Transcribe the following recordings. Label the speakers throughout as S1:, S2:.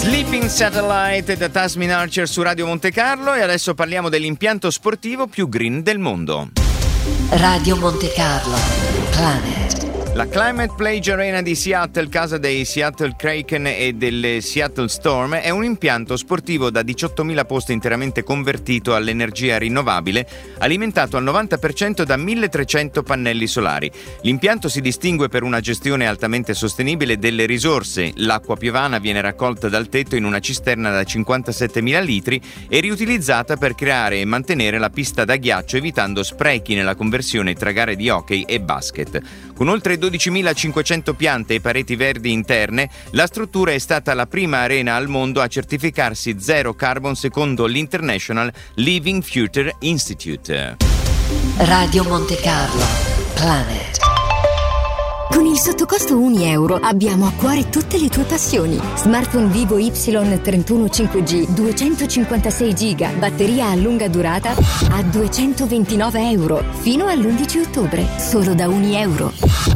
S1: Sleeping Satellite da Tasmin Archer su Radio Monte Carlo, e adesso parliamo dell'impianto sportivo più green del mondo.
S2: Radio Monte Carlo, Planet.
S1: La Climate Pledge Arena di Seattle, casa dei Seattle Kraken e delle Seattle Storm, è un impianto sportivo da 18.000 posti interamente convertito all'energia rinnovabile, alimentato al 90% da 1.300 pannelli solari. L'impianto si distingue per una gestione altamente sostenibile delle risorse. L'acqua piovana viene raccolta dal tetto in una cisterna da 57.000 litri e riutilizzata per creare e mantenere la pista da ghiaccio, evitando sprechi nella conversione tra gare di hockey e basket. Con oltre 12.500 piante e pareti verdi interne, la struttura è stata la prima arena al mondo a certificarsi zero carbon secondo l'International Living Future Institute.
S2: Radio Monte Carlo, Planet.
S3: Con il sottocosto €1 abbiamo a cuore tutte le tue passioni. Smartphone Vivo Y31 5G, 256 GB, batteria a lunga durata a €229, fino all'11 ottobre, solo da €1.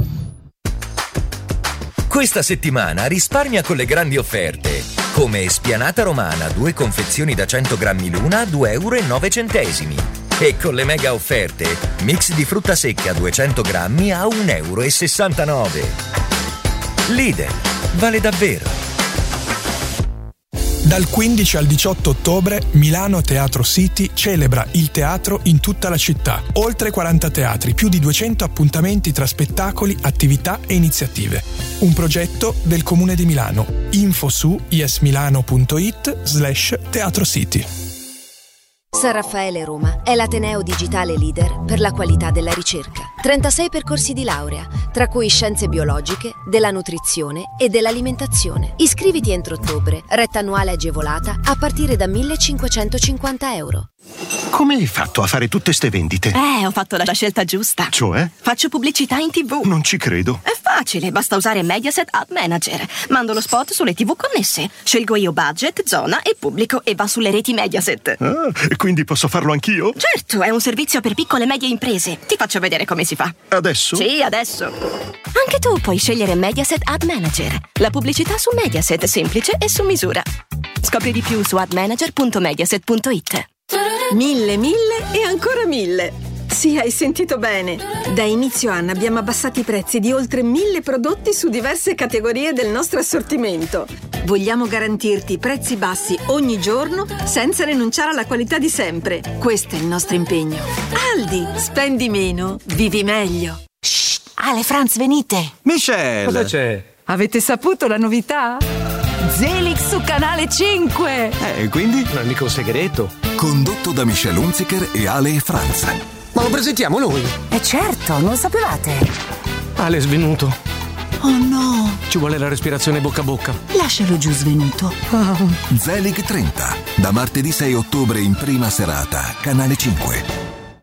S4: Questa settimana risparmia con le grandi offerte. Come spianata romana, 2 confezioni da 100 grammi l'una a €2,09. E con le mega offerte, mix di frutta secca 200 grammi a €1,69. Lidl, vale davvero.
S5: Dal 15 al 18 ottobre Milano Teatro City celebra il teatro in tutta la città. Oltre 40 teatri, più di 200 appuntamenti tra spettacoli, attività e iniziative. Un progetto del Comune di Milano. Info su yesmilano.it/Teatro City.
S6: San Raffaele Roma è l'ateneo digitale leader per la qualità della ricerca. 36 percorsi di laurea, tra cui scienze biologiche, della nutrizione e dell'alimentazione. Iscriviti entro ottobre, retta annuale agevolata a partire da €1.550.
S7: Come hai fatto a fare tutte ste vendite?
S8: Ho fatto la scelta giusta.
S7: Cioè?
S8: Faccio pubblicità in TV.
S7: Non ci credo.
S8: È facile, basta usare Mediaset Ad Manager. Mando lo spot sulle TV connesse. Scelgo io budget, zona e pubblico e va sulle reti Mediaset.
S7: Ah, quindi posso farlo anch'io?
S8: Certo, è un servizio per piccole e medie imprese. Ti faccio vedere come si fa.
S7: Adesso?
S8: Sì, adesso. Anche tu puoi scegliere Mediaset Ad Manager. La pubblicità su Mediaset, semplice e su misura. Scopri di più su admanager.mediaset.it.
S9: 1000 e ancora 1000. Sì, hai sentito bene. Da inizio anno abbiamo abbassato i prezzi di oltre 1000 prodotti su diverse categorie del nostro assortimento. Vogliamo garantirti prezzi bassi ogni giorno senza rinunciare alla qualità di sempre. Questo è il nostro impegno. Aldi, spendi meno, vivi meglio.
S2: Shh, Ale, Franz, venite.
S10: Michelle!
S11: Cosa c'è?
S9: Avete saputo la novità? Zelix su Canale 5!
S10: Quindi?
S11: Non è mica un segreto.
S12: Condotto da Michelle Hunziker e Ale e Franz.
S11: Ma lo presentiamo noi?
S2: Certo, non lo sapevate.
S11: Ale è svenuto.
S2: Oh no.
S11: Ci vuole la respirazione bocca a bocca.
S2: Lascialo giù svenuto.
S12: Zelig 30, da martedì 6 ottobre in prima serata, Canale 5.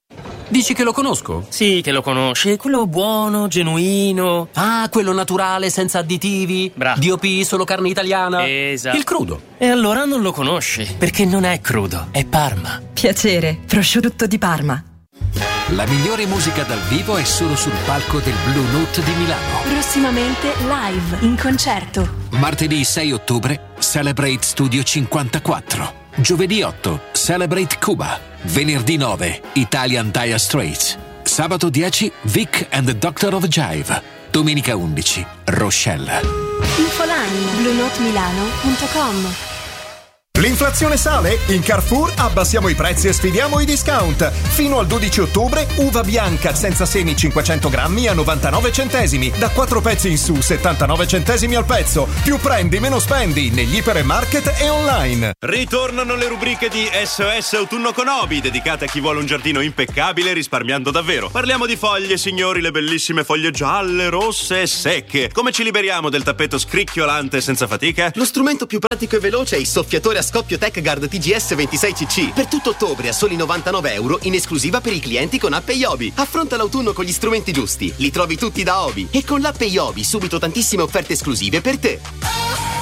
S13: Dici che lo conosco?
S14: Sì, che lo conosci. Quello buono, genuino.
S13: Ah, quello naturale, senza additivi.
S14: Bravo.
S13: DOP, solo carne italiana.
S14: Esatto.
S13: Il crudo.
S14: E allora non lo conosci, perché non è crudo, è Parma.
S9: Piacere, prosciutto di Parma.
S15: La migliore musica dal vivo è solo sul palco del Blue Note di Milano.
S16: Prossimamente live, in concerto.
S15: Martedì 6 ottobre, Celebrate Studio 54. Giovedì 8, Celebrate Cuba. Venerdì 9, Italian Dire Straits. Sabato 10, Vic and the Doctor of Jive. Domenica 11, Rochelle.
S16: Infoline, bluenotemilano.com.
S17: L'inflazione sale? In Carrefour abbassiamo i prezzi e sfidiamo i discount. Fino al 12 ottobre, uva bianca senza semi 500 grammi a 99 centesimi. Da 4 pezzi in su, 79 centesimi al pezzo. Più prendi, meno spendi, negli ipermarket e online.
S18: Ritornano le rubriche di SOS Autunno con Obi, dedicate a chi vuole un giardino impeccabile risparmiando davvero. Parliamo di foglie, signori, le bellissime foglie gialle, rosse e secche. Come ci liberiamo del tappeto scricchiolante senza fatica?
S19: Lo strumento più pratico e veloce è il soffiatore a scoppio TechGuard TGS 26cc. Per tutto ottobre a soli €99 in esclusiva per i clienti con app Yobi. Affronta l'autunno con gli strumenti giusti. Li trovi tutti da Obi. E con l'app Yobi subito tantissime offerte esclusive per te.